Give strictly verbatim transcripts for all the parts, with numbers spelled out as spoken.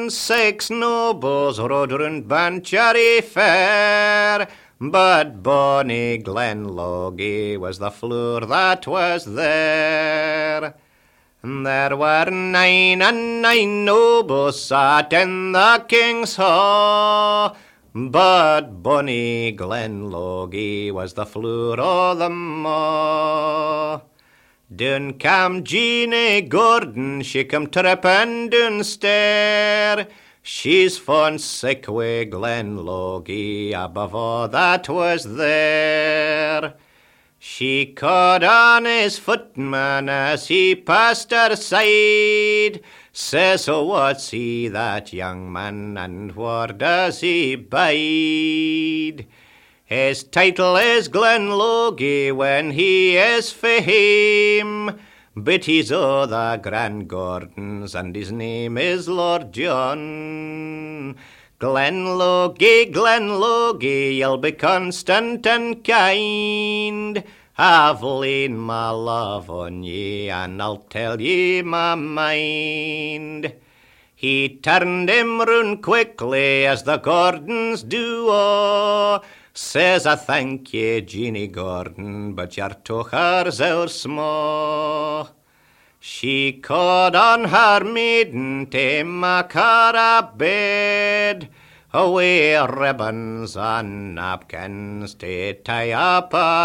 Six nobles rode round Banchory fair, but bonny Glenloggie was the floor that was there. There were nine and nine nobles sat in the king's hall, but bonny Glenloggie was the floor o' them all. Doon cam Jeanie Gordon, she come trippin' doon stair. She's fond sick wi' Glenloggie above all that was there. She caught on his footman as he passed her side. Says, oh, what's he, that young man, and where does he bide? His title is Glenloggie when he is fame, but he's o' the Grand Gordons, and his name is Lord John. Glenloggie, Glenloggie, you'll be constant and kind. I've lain my love on ye, and I'll tell ye my mind. He turned him round quickly, as the Gordons do o'. Says, I thank ye, Jeanie Gordon, but your tochers are sma'. She called on her maiden to mak her a bed, away ribbons and napkins to tie up her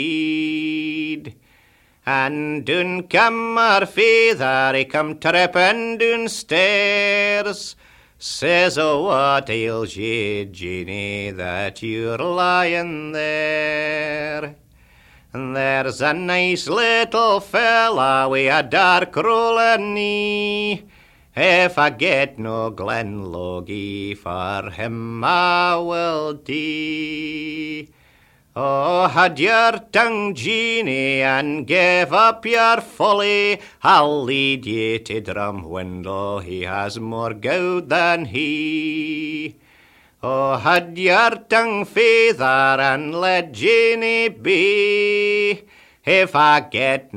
head. And doon cam her father, he come trippin' downstairs. Says, oh, what ails ye, Jeanie, that you're lying there? There's a nice little fella wi' a dark rollin' knee. If I get no Glenloggie, for him I will dee. Oh, had your tongue, Jeanie, and give up your folly. I'll lead ye to Drumwindle, he has more gowd than he. Oh, had your tongue, father, and let Jeanie be. If I get